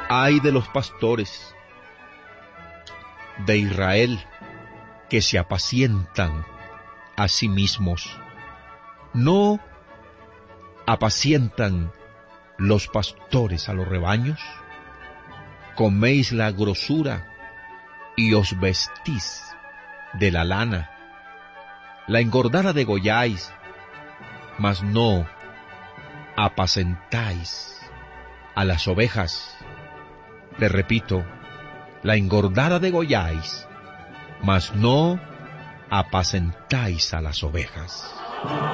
Ay de los pastores de Israel que se apacientan a sí mismos. ¿No apacientan los pastores a los rebaños? Coméis la grosura y os vestís de la lana. La engordada degolláis, mas no apacentáis a las ovejas. Le repito, la engordada degolláis, mas no apacentáis a las ovejas.